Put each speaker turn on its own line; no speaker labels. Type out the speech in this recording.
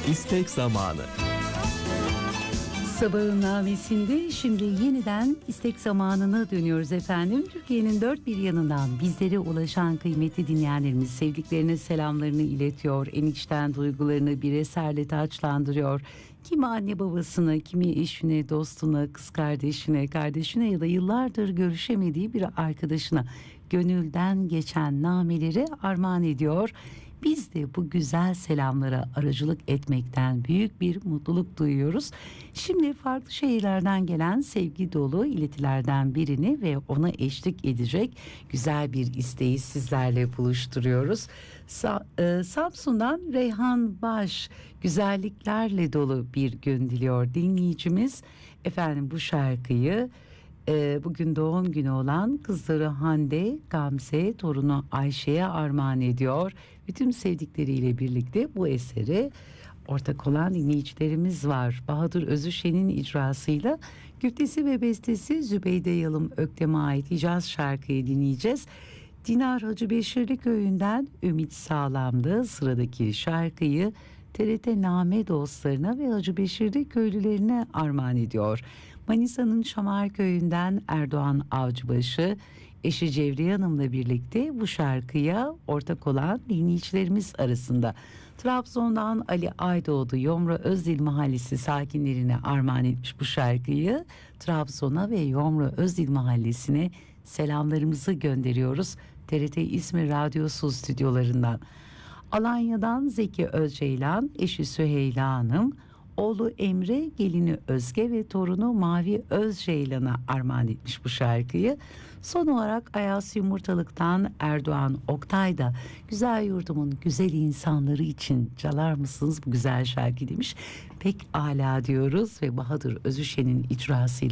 İstek zamanı.
Sabahın namesinde şimdi yeniden istek zamanına dönüyoruz efendim. Türkiye'nin dört bir yanından bizlere ulaşan kıymetli dinleyenlerimiz sevdiklerine selamlarını iletiyor. En içten duygularını bir eserle taçlandırıyor. Kimi anne babasına, kimi eşine, dostuna, kız kardeşine, kardeşine ya da yıllardır görüşemediği bir arkadaşına gönülden geçen nameleri armağan ediyor. Biz de bu güzel selamlara aracılık etmekten büyük bir mutluluk duyuyoruz. Şimdi farklı şehirlerden gelen sevgi dolu iletilerden birini ve ona eşlik edecek güzel bir isteği sizlerle buluşturuyoruz. Samsun'dan Reyhan Baş güzelliklerle dolu bir gün diliyor dinleyicimiz. Efendim bu şarkıyı bugün doğum günü olan kızları Hande, Gamze, torunu Ayşe'ye armağan ediyor. Bütün sevdikleriyle birlikte bu eseri ortak olan dinleyicilerimiz var. Bahadır Özüşen'in icrasıyla güftesi ve bestesi Zübeyde Yalım Öktem'e ait Hicaz şarkıyı dinleyeceğiz. Dinar Hacı Beşirli köyünden Ümit Sağlam'dı sıradaki şarkıyı TRT Name dostlarına ve Hacı Beşirli köylülerine armağan ediyor. Manisa'nın Şamar köyünden Erdoğan Avcıbaşı eşi Cevriye Hanım'la birlikte bu şarkıya ortak olan dinleyicilerimiz arasında. Trabzon'dan Ali Aydoğdu Yomra Özdil Mahallesi sakinlerine armağan etmiş bu şarkıyı. Trabzon'a ve Yomra Özdil Mahallesi'ne selamlarımızı gönderiyoruz. TRT İzmir Radyosu stüdyolarından. Alanya'dan Zeki Özceylan, eşi Süheyla Hanım, oğlu Emre, gelini Özge ve torunu Mavi Özceylan'a armağan etmiş bu şarkıyı. Son olarak Ayas Yumurtalık'tan Erdoğan Oktay da güzel yurdumun güzel insanları için çalar mısınız bu güzel şarkı demiş. Pek âlâ diyoruz ve Bahadır Özüşen'in icrasıyla